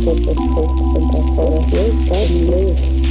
Depois das pessoas que estão cá fora, eu quero ler.